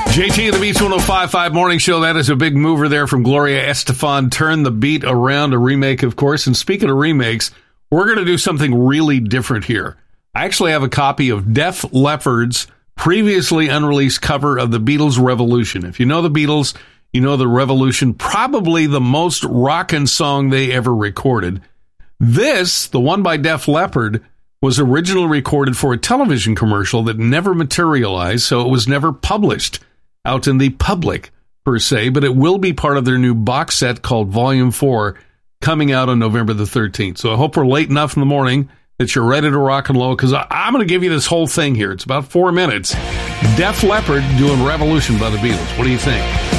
JT and the Beats 105.5 Morning Show. That is a big mover there from Gloria Estefan. Turn the Beat Around, a remake, of course. And speaking of remakes, we're going to do something really different here. I actually have a copy of Def Leppard's previously unreleased cover of the Beatles' Revolution. If you know the Beatles, you know the Revolution, probably the most rockin' song they ever recorded. This, the one by Def Leppard, was originally recorded for a television commercial that never materialized, so it was never published out in the public, per se, but it will be part of their new box set called Volume 4, coming out on November the 13th. So I hope we're late enough in the morning that you're ready to rock and roll, because I'm going to give you this whole thing here. It's about 4 minutes. Def Leppard doing Revolution by the Beatles. What do you think?